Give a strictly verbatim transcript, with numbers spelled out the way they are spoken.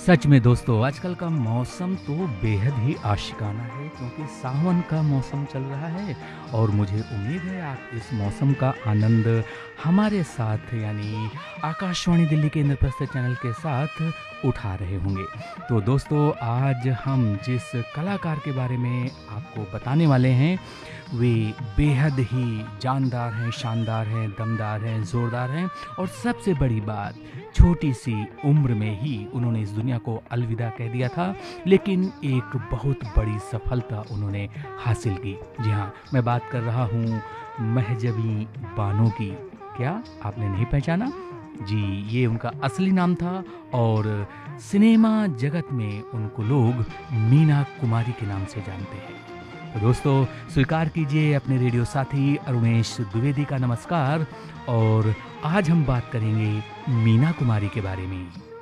सच में दोस्तों, आजकल का मौसम तो बेहद ही आशिकाना है क्योंकि सावन का मौसम चल रहा है और मुझे उम्मीद है आप इस मौसम का आनंद हमारे साथ यानी आकाशवाणी दिल्ली के इंद्रप्रस्थ चैनल के साथ उठा रहे होंगे। तो दोस्तों, आज हम जिस कलाकार के बारे में आपको बताने वाले हैं वे बेहद ही जानदार हैं, शानदार हैं, दमदार हैं, ज़ोरदार हैं और सबसे बड़ी बात, छोटी सी उम्र में ही उन्होंने इस दुनिया को अलविदा कह दिया था, लेकिन एक बहुत बड़ी सफलता उन्होंने हासिल की। जी हाँ, मैं बात कर रहा हूँ महजबी बानो की। क्या आपने नहीं पहचाना? जी, ये उनका असली नाम था और सिनेमा जगत में उनको लोग मीना कुमारी के नाम से जानते हैं। तो दोस्तों, स्वीकार कीजिए अपने रेडियो साथी अरुणेश द्विवेदी का नमस्कार और आज हम बात करेंगे मीना कुमारी के बारे में।